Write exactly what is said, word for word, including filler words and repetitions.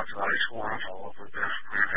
to I just want to follow up with that.